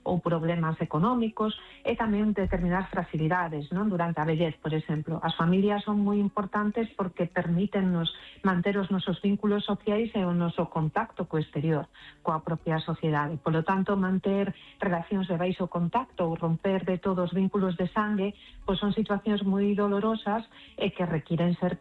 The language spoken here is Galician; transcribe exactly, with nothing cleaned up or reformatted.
ou problemas económicos, e tamén determinadas fragilidades, non? Durante a vellez, por exemplo. As familias son moi importantes porque permítennos manter os nosos vínculos sociais e o noso contacto co exterior, coa propia sociedade. Polo tanto, manter relacións de baixo contacto ou romper de todos os vínculos de sangue, pois son situacións moi dolorosas e que requiren ser